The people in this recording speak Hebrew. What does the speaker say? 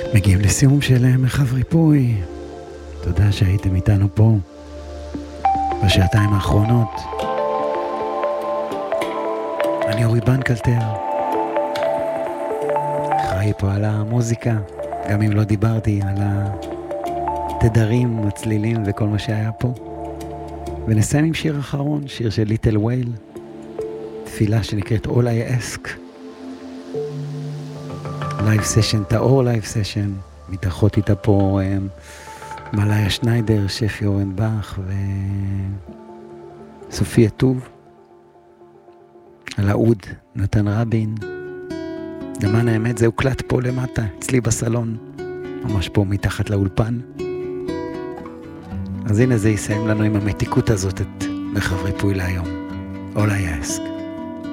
מגיעים לסיום של מרחב ריפוי. תודה שהייתם איתנו פה בשעתיים האחרונות. אני אורי בנקלטר, אחראי פה על המוזיקה, גם אם לא דיברתי על התדרים, הצלילים וכל מה שהיה פה. ונסיים עם שיר אחרון, שיר של ליטל וייל, תפילה שנקראת All I Ask. לייב סשן, טאור לייב סשן, מתאחות איתה פה מלאיה שניידר, שפי אורנבך וסופיה טוב. על העוד נתן רבין. למען האמת זה הוקלט פה למטה, אצלי בסלון, ממש פה מתחת לאולפן. אז הנה זה יסיים לנו עם המתיקות הזאת את מרחב ריפוי להיום. All I Ask.